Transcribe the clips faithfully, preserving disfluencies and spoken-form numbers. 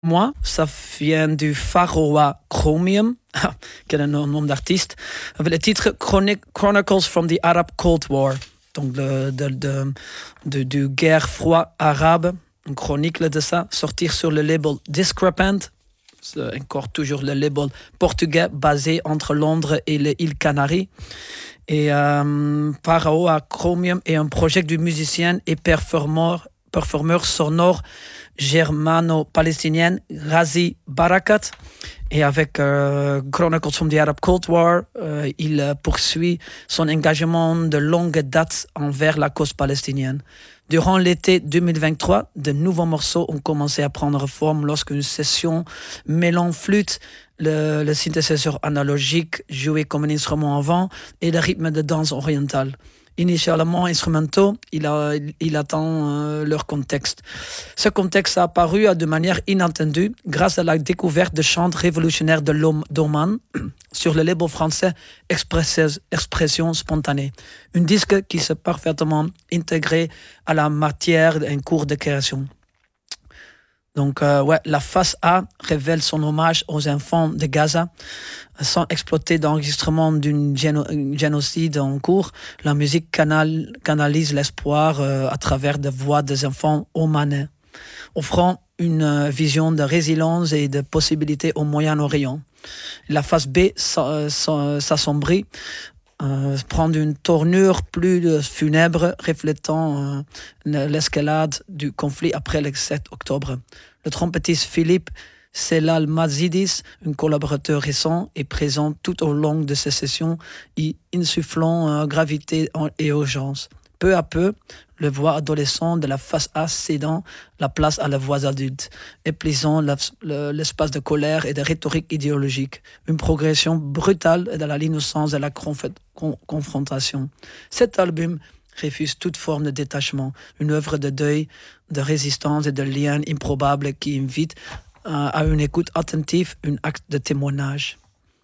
Moi, ça vient du Faroa Chromium, quel est le nom d'artiste, avec le titre Chronic- Chronicles from the Arab Cold War, donc de, de, de, de, de guerre froide arabe, une chronique de ça, sortir sur le label Discrepant, c'est encore toujours le label portugais basé entre Londres et les îles Canaries. Et euh, Faroa Chromium est un projet du musicien et performeur, performeur sonore germano-palestinienne Ghazi Barakat. Et avec euh, Chronicles from the Arab Cold War, euh, il euh, poursuit son engagement de longue date envers la cause palestinienne. Durant l'été deux mille vingt-trois, de nouveaux morceaux ont commencé à prendre forme lorsqu'une session mêlant flûte, le, le synthétiseur analogique joué comme un instrument avant et le rythme de danse orientale. Initialement instrumentaux, il, a, il, il attend euh, leur contexte. Ce contexte a apparu de manière inattendue grâce à la découverte de chants révolutionnaires de d'Oman sur le label français Expression Spontanée. Un disque qui s'est parfaitement intégré à la matière d'un cours de création. Donc, euh, ouais, la face A révèle son hommage aux enfants de Gaza. Sans exploiter d'enregistrement d'un géno génocide en cours, la musique canal canalise l'espoir euh, à travers des voix des enfants omanais, offrant une euh, vision de résilience et de possibilités au Moyen-Orient. La face B s'assombrit, euh, prend une tournure plus funèbre, reflétant euh, l'escalade du conflit après le sept octobre. Le trompettiste Philippe Selal Mazidis, un collaborateur récent, est présent tout au long de ces sessions, y insufflant euh, gravité et urgence. Peu à peu, le voix adolescent de la face A cédant la place à la voix adulte, épuisant l'espace de colère et de rhétorique idéologique. Une progression brutale dans l'innocence de la confrontation. Cet album refuse toute forme de détachement, une œuvre de deuil, de résistance et de lien improbable qui invite uh, à une écoute attentive, un acte de témoignage.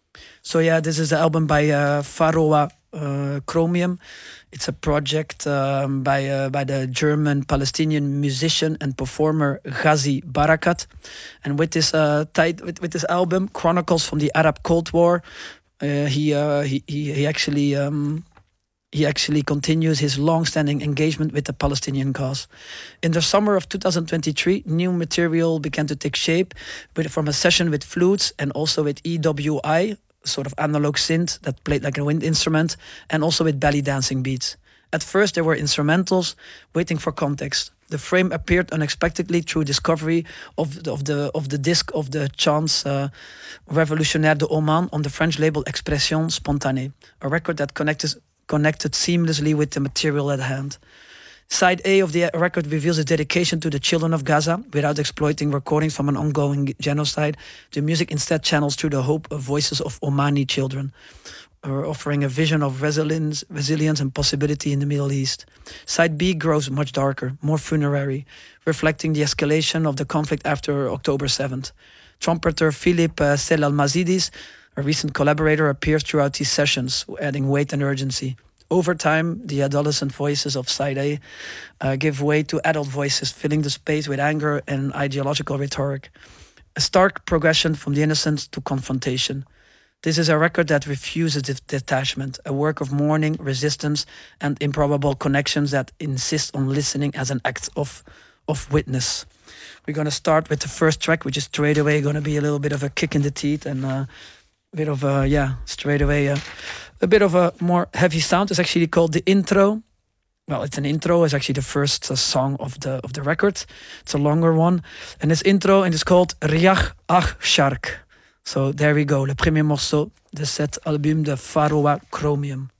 So yeah, this is the album by uh, Faroa uh, Chromium. It's a project um, by uh, by the German Palestinian musician and performer Ghazi Barakat, and with this uh, tight with, with this album, Chronicles from the Arab Cold War, uh, he, uh, he he he actually. Um, He actually continues his long-standing engagement with the Palestinian cause. In the summer of two thousand twenty-three, new material began to take shape with, from a session with flutes and also with E W I, sort of analog synth that played like a wind instrument, and also with belly dancing beats. At first, there were instrumentals waiting for context. The frame appeared unexpectedly through discovery of the, of the, of the disc of the chants uh, Révolutionnaire de Oman on the French label Expression Spontanée, a record that connected connected seamlessly with the material at hand. Side A of the record reveals a dedication to the children of Gaza without exploiting recordings from an ongoing genocide. The music instead channels through the hope of voices of Omani children, offering a vision of resilience, resilience and possibility in the Middle East. Side B grows much darker, more funerary, reflecting the escalation of the conflict after October seventh. Trumpeter Philippe uh, Selal Mazidis, a recent collaborator, appears throughout these sessions, adding weight and urgency. Over time, the adolescent voices of Side A uh, give way to adult voices, filling the space with anger and ideological rhetoric. A stark progression from the innocence to confrontation. This is a record that refuses detachment, a work of mourning, resistance, and improbable connections that insist on listening as an act of, of witness. We're going to start with the first track, which is straight away going to be a little bit of a kick in the teeth and uh, a bit of a, yeah, straight away, uh, a bit of a more heavy sound. It's actually called The Intro. Well, it's an intro. It's actually the first uh, song of the of the record. It's a longer one. And this intro, and it's called Riach Ach Shark. So there we go, le premier morceau de cet album de Faroa Chromium.